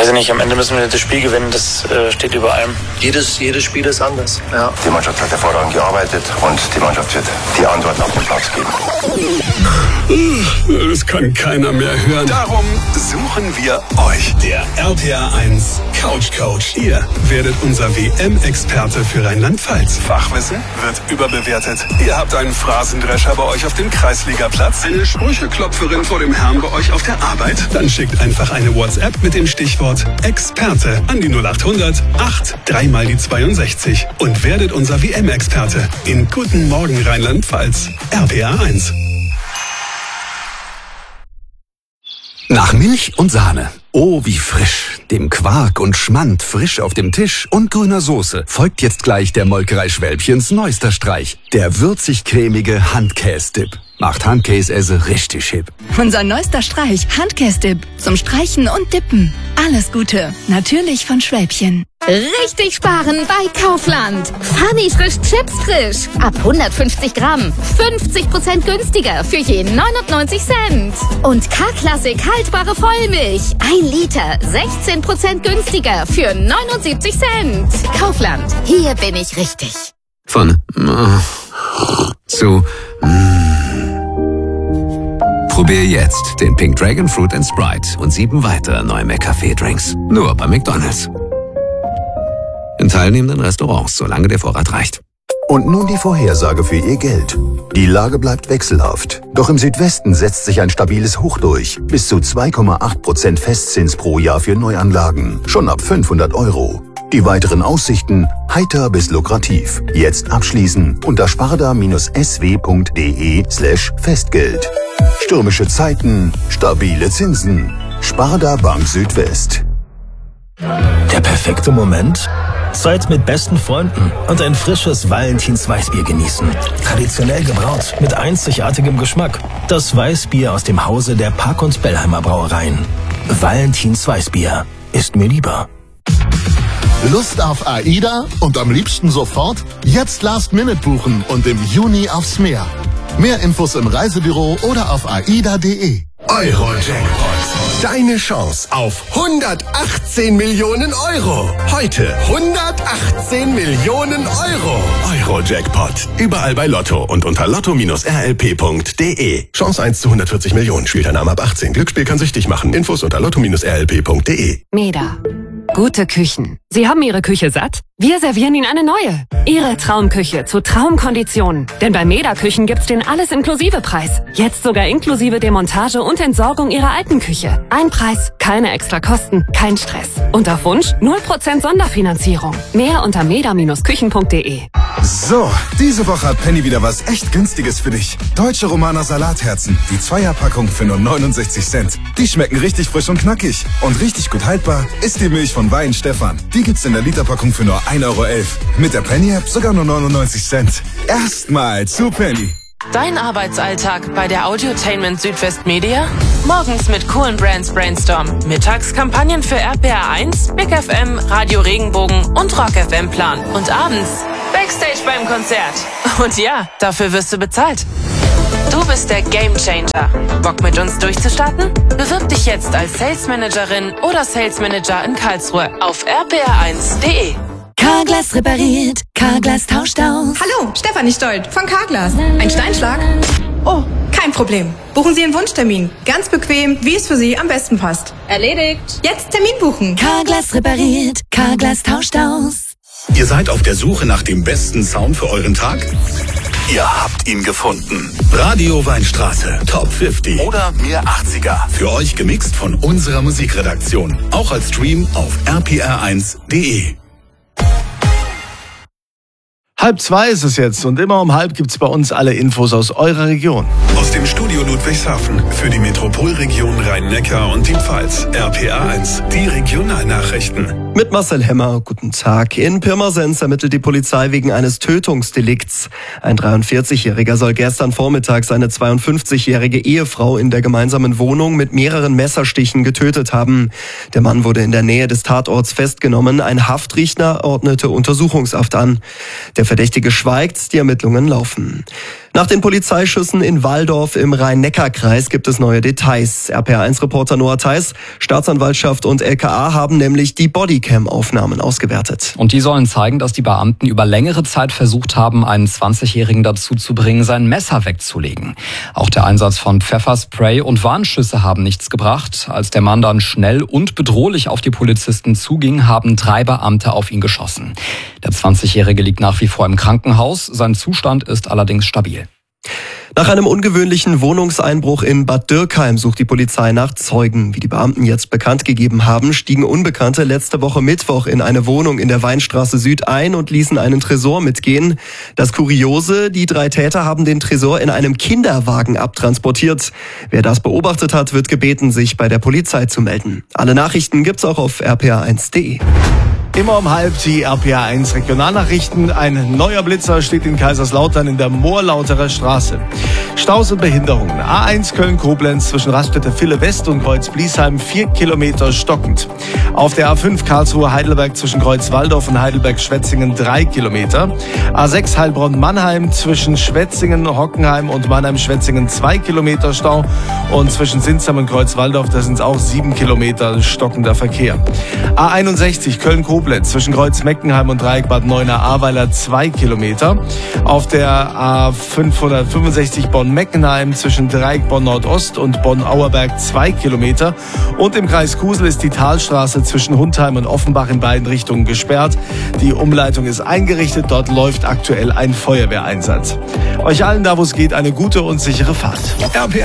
Weiß ich nicht, am Ende müssen wir das Spiel gewinnen, das steht über allem. Jedes Spiel ist anders. Ja. Die Mannschaft hat hervorragend gearbeitet und die Mannschaft wird die Antworten auf den Platz geben. Das kann keiner mehr hören. Darum suchen wir euch. Der RPR 1 Couch Coach. Ihr werdet unser WM-Experte für Rheinland-Pfalz. Fachwissen wird überbewertet. Ihr habt einen Phrasendrescher bei euch auf dem Kreisligaplatz. Eine Sprücheklopferin vor dem Herrn bei euch auf der Arbeit. Dann schickt einfach eine WhatsApp mit dem Stichwort Experte an die 0800 8 3 mal die 62 und werdet unser WM-Experte in Guten Morgen Rheinland-Pfalz. RPR 1. Nach Milch und Sahne. Oh, wie frisch. Dem Quark und Schmand frisch auf dem Tisch und grüner Soße folgt jetzt gleich der Molkerei Schwälbchens neuester Streich. Der würzig-cremige Handkäse-Dip. Macht Handkäse richtig hip. Unser neuester Streich, Handkäse-Dip. Zum Streichen und Dippen. Alles Gute. Natürlich von Schwälbchen. Richtig sparen bei Kaufland. Funny frisch Chips frisch. Ab 150 Gramm. 50% günstiger für je 99 Cent. Und K-Klassik haltbare Vollmilch. 1 Liter. 16% günstiger für 79 Cent. Kaufland. Hier bin ich richtig. Von zu Probier jetzt den Pink Dragon Fruit & Sprite und 7 weitere neue McCafé-Drinks. Nur bei McDonald's. In teilnehmenden Restaurants, solange der Vorrat reicht. Und nun die Vorhersage für Ihr Geld. Die Lage bleibt wechselhaft. Doch im Südwesten setzt sich ein stabiles Hoch durch. Bis zu 2,8% Festzins pro Jahr für Neuanlagen. Schon ab 500 €. Die weiteren Aussichten heiter bis lukrativ. Jetzt abschließen unter sparda-sw.de/Festgeld. Stürmische Zeiten, stabile Zinsen. Sparda Bank Südwest. Der perfekte Moment? Zeit mit besten Freunden und ein frisches Valentins Weißbier genießen. Traditionell gebraut, mit einzigartigem Geschmack. Das Weißbier aus dem Hause der Park- und Bellheimer Brauereien. Valentins Weißbier ist mir lieber. Lust auf AIDA und am liebsten sofort? Jetzt Last-Minute buchen und im Juni aufs Meer. Mehr Infos im Reisebüro oder auf aida.de. Euro-Jackpot. Deine Chance auf 118 Millionen €. Heute 118 Millionen €. Euro-Jackpot. Überall bei Lotto und unter lotto-rlp.de. Chance 1 zu 140 Millionen. Spielteilnahme ab 18. Glücksspiel kann süchtig machen. Infos unter lotto-rlp.de. Meda. Gute Küchen. Sie haben Ihre Küche satt? Wir servieren Ihnen eine neue. Ihre Traumküche zu Traumkonditionen. Denn bei Meda Küchen gibt's den Alles-Inklusive-Preis. Jetzt sogar inklusive Demontage und Entsorgung Ihrer alten Küche. Ein Preis, keine extra Kosten, kein Stress. Und auf Wunsch 0% Sonderfinanzierung. Mehr unter meda-küchen.de. So, diese Woche hat Penny wieder was echt Günstiges für dich. Deutsche Romaner Salatherzen. Die Zweierpackung für nur 69 Cent. Die schmecken richtig frisch und knackig. Und richtig gut haltbar ist die Milch von Wein Stefan. Die gibt's in der Literpackung für nur 1,11 €. Mit der Penny-App sogar nur 99 Cent. Erstmal zu Penny. Dein Arbeitsalltag bei der Audiotainment Südwest Media? Morgens mit coolen Brands Brainstorm. Mittags Kampagnen für RPR 1, Big FM, Radio Regenbogen und Rock FM Plan. Und abends Backstage beim Konzert. Und ja, dafür wirst du bezahlt. Du bist der Gamechanger. Bock mit uns durchzustarten? Bewirb dich jetzt als Sales Managerin oder Sales Manager in Karlsruhe auf rpr1.de. Carglass repariert, Carglass tauscht aus. Hallo, Stefanie Stolt von Carglass. Ein Steinschlag? Oh, kein Problem. Buchen Sie einen Wunschtermin. Ganz bequem, wie es für Sie am besten passt. Erledigt. Jetzt Termin buchen. Carglass repariert, Carglass tauscht aus. Ihr seid auf der Suche nach dem besten Sound für euren Tag? Ihr habt ihn gefunden. Radio Weinstraße, Top 50 oder Mir 80er. Für euch gemixt von unserer Musikredaktion. Auch als Stream auf rpr1.de. 1:30 ist es jetzt und immer um 1:30 gibt's bei uns alle Infos aus eurer Region. Aus dem Studio Ludwigshafen für die Metropolregion Rhein-Neckar und die Pfalz. RPR1, die Regionalnachrichten. Mit Marcel Hemmer, guten Tag. In Pirmasens ermittelt die Polizei wegen eines Tötungsdelikts. Ein 43-Jähriger soll gestern Vormittag seine 52-jährige Ehefrau in der gemeinsamen Wohnung mit mehreren Messerstichen getötet haben. Der Mann wurde in der Nähe des Tatorts festgenommen. Ein Haftrichter ordnete Untersuchungshaft an. Der Verdächtige schweigt, die Ermittlungen laufen. Nach den Polizeischüssen in Walldorf im Rhein-Neckar-Kreis gibt es neue Details. RPA1-Reporter Noah Theis, Staatsanwaltschaft und LKA haben nämlich die Bodycam-Aufnahmen ausgewertet. Und die sollen zeigen, dass die Beamten über längere Zeit versucht haben, einen 20-Jährigen dazu zu bringen, sein Messer wegzulegen. Auch der Einsatz von Pfefferspray und Warnschüsse haben nichts gebracht. Als der Mann dann schnell und bedrohlich auf die Polizisten zuging, haben 3 Beamte auf ihn geschossen. Der 20-Jährige liegt nach wie vor im Krankenhaus. Sein Zustand ist allerdings stabil. Nach einem ungewöhnlichen Wohnungseinbruch in Bad Dürkheim sucht die Polizei nach Zeugen. Wie die Beamten jetzt bekannt gegeben haben, stiegen Unbekannte letzte Woche Mittwoch in eine Wohnung in der Weinstraße Süd ein und ließen einen Tresor mitgehen. Das Kuriose, die 3 Täter haben den Tresor in einem Kinderwagen abtransportiert. Wer das beobachtet hat, wird gebeten, sich bei der Polizei zu melden. Alle Nachrichten gibt's auch auf rpa1.de. Immer um halb die RPA1 Regionalnachrichten. Ein neuer Blitzer steht in Kaiserslautern in der Moorlauterer Straße. Staus und Behinderungen. A1 Köln-Koblenz zwischen Raststätte West und Kreuz-Bliesheim 4 Kilometer stockend. Auf der A5 Karlsruhe-Heidelberg zwischen Kreuz-Walldorf und Heidelberg-Schwetzingen 3 Kilometer. A6 Heilbronn-Mannheim zwischen Schwetzingen, Hockenheim und Mannheim-Schwetzingen 2 Kilometer Stau. Und zwischen Sinsheim und Kreuz-Walldorf, da sind es auch 7 Kilometer stockender Verkehr. A61 Köln-Koblenz zwischen Kreuz-Meckenheim und Dreieck Bad Neuenahr-Ahrweiler 2 Kilometer. Auf der A565 Bonn-Meckenheim zwischen Dreieck Bonn-Nordost und Bonn-Auerberg 2 Kilometer. Und im Kreis Kusel ist die Talstraße zwischen Hundheim und Offenbach in beiden Richtungen gesperrt. Die Umleitung ist eingerichtet. Dort läuft aktuell ein Feuerwehreinsatz. Euch allen da, wo es geht, eine gute und sichere Fahrt.